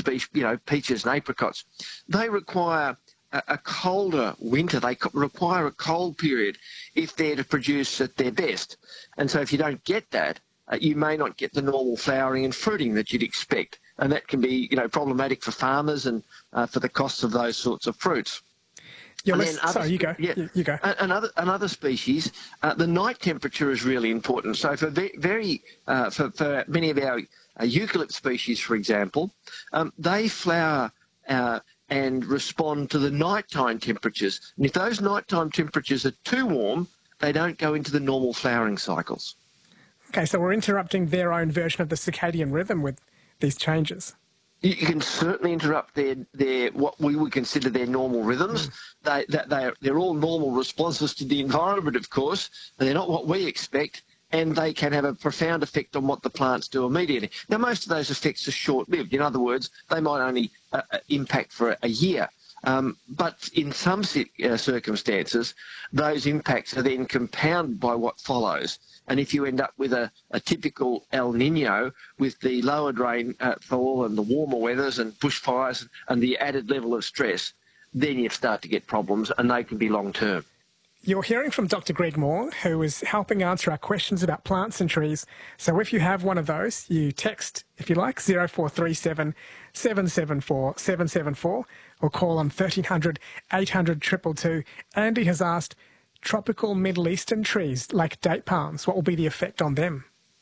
species, peaches and apricots, they require a colder winter. They require a cold period if they're to produce at their best. And so if you don't get that, you may not get the normal flowering and fruiting that you'd expect. And that can be, problematic for farmers and for the costs of those sorts of fruits. Sorry, you go. Yeah, you go. Another species, the night temperature is really important. So for for many of our eucalypt species, for example, they flower and respond to the nighttime temperatures. And if those nighttime temperatures are too warm, they don't go into the normal flowering cycles. Okay, so we're interrupting their own version of the circadian rhythm with these changes. You can certainly interrupt their what we would consider their normal rhythms. They're all normal responses to the environment, of course. They're not what we expect, and they can have a profound effect on what the plants do immediately. Now, most of those effects are short-lived. In other words, they might only impact for a year. But in some circumstances, those impacts are then compounded by what follows. And if you end up with a typical El Nino with the lowered rainfall and the warmer weathers and bushfires and the added level of stress, then you start to get problems, and they can be long-term. You're hearing from Dr. Greg Moore, who is helping answer our questions about plants and trees. So if you have one of those, you text, if you like, 0437 774 774 or call on 1300 800 222. Andy has asked, tropical Middle Eastern trees like date palms, what will be the effect on them?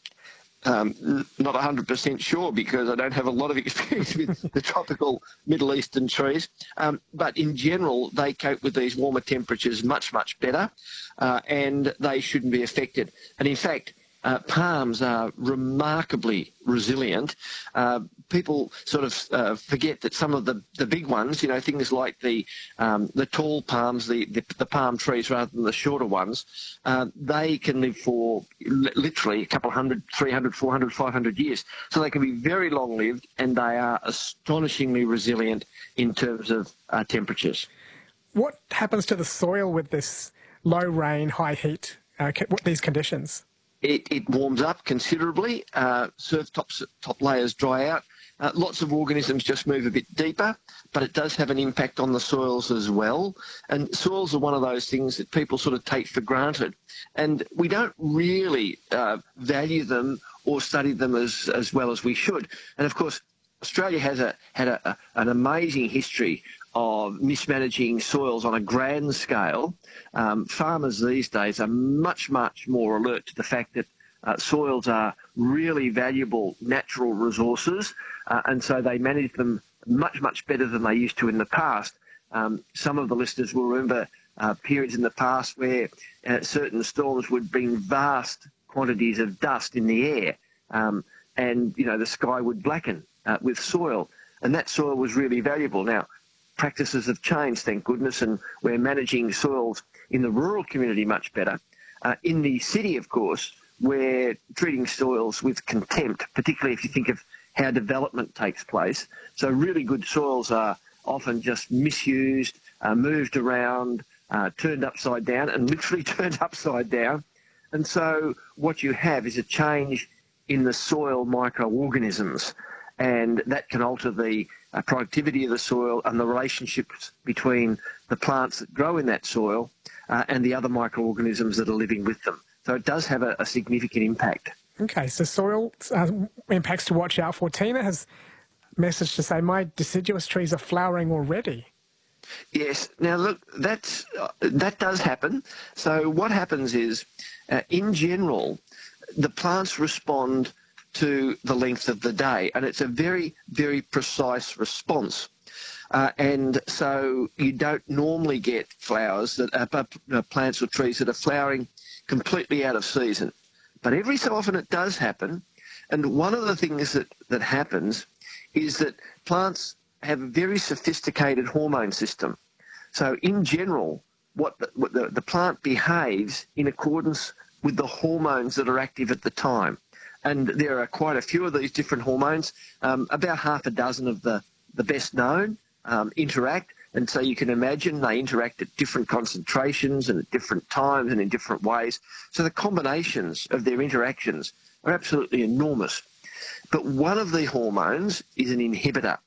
Not 100% sure because I don't have a lot of experience with the tropical Middle Eastern trees. But in general, they cope with these warmer temperatures much, much better, and they shouldn't be affected. And in fact, palms are remarkably resilient. People sort of forget that some of the big ones, things like the tall palms, the palm trees rather than the shorter ones, they can live for literally a couple 100, 300, 400, 500 years. So they can be very long-lived, and they are astonishingly resilient in terms of temperatures. What happens to the soil with this low rain, high heat, these conditions? It warms up considerably. Surf top layers dry out. Lots of organisms just move a bit deeper, but it does have an impact on the soils as well. And soils are one of those things that people sort of take for granted. And we don't really value them or study them as well as we should. And of course, Australia has had an amazing history of mismanaging soils on a grand scale. Farmers these days are much, much more alert to the fact that soils are really valuable natural resources, and so they manage them much, much better than they used to in the past. Some of the listeners will remember periods in the past where certain storms would bring vast quantities of dust in the air, and the sky would blacken with soil, and that soil was really valuable. Now, practices have changed, thank goodness, and we're managing soils in the rural community much better. In the city, of course, we're treating soils with contempt, particularly if you think of how development takes place. So really good soils are often just misused, moved around, turned upside down, and literally turned upside down. And so what you have is a change in the soil microorganisms, and that can alter the productivity of the soil and the relationships between the plants that grow in that soil and the other microorganisms that are living with them. So it does have a significant impact. Okay, so soil impacts to watch out for. Tina has a message to say, my deciduous trees are flowering already. Yes. Now, look, that does happen. So what happens is, in general, the plants respond to the length of the day, and it's a very, very precise response. And so you don't normally get flowers plants or trees that are flowering completely out of season. But every so often it does happen, and one of the things that happens is that plants have a very sophisticated hormone system. So in general, what the plant behaves in accordance with the hormones that are active at the time. And there are quite a few of these different hormones. About half a dozen of the best known interact. And so you can imagine they interact at different concentrations and at different times and in different ways. So the combinations of their interactions are absolutely enormous. But one of the hormones is an inhibitor.